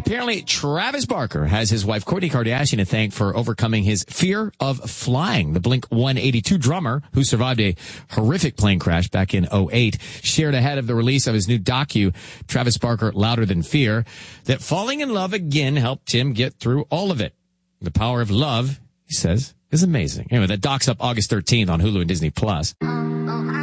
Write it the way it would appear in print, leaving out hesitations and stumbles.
Apparently, Travis Barker has his wife, Kourtney Kardashian, to thank for overcoming his fear of flying. The Blink-182 drummer, who survived a horrific plane crash back in '08, shared ahead of the release of his new docu, Travis Barker, Louder Than Fear, that falling in love again helped him get through all of it. The power of love, he says, is amazing. Anyway, that doc's up August 13th on Hulu and Disney+.